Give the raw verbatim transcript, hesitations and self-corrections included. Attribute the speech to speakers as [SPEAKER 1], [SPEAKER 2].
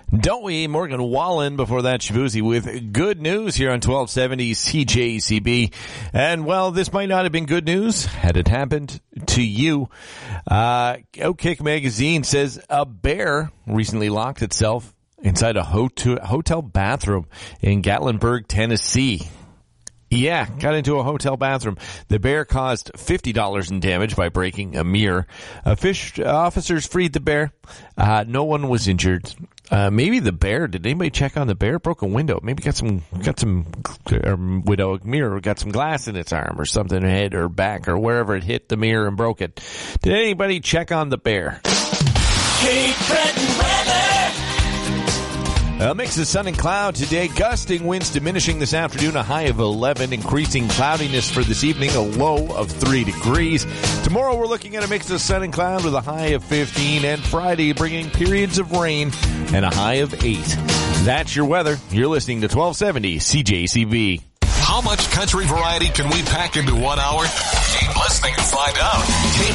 [SPEAKER 1] Don't we? Morgan Wallen before that, Shabuzi with good news here on twelve seventy C J C B. And, well, this might not have been good news had it happened to you. Uh, Outkick magazine says a bear recently locked itself inside a hotel, hotel bathroom in Gatlinburg, Tennessee. Yeah, got into a hotel bathroom. The bear caused fifty dollars in damage by breaking a mirror. Uh, fish officers freed the bear. Uh, no one was injured. Uh, maybe the bear, did anybody check on the bear? Broke a window. Maybe got some, got some, uh, window mirror, got some glass in its arm or something, head or back or wherever it hit the mirror and broke it. Did anybody check on the bear?
[SPEAKER 2] Cape Breton weather.
[SPEAKER 1] A mix of sun and cloud today. Gusting winds diminishing this afternoon, a high of eleven. Increasing cloudiness for this evening, a low of three degrees. Tomorrow we're looking at a mix of sun and cloud with a high of fifteen. And Friday bringing periods of rain and a high of eight. That's your weather. You're listening to twelve seventy C J C B.
[SPEAKER 3] How much country variety can we pack into one hour? Keep listening to find out. Cape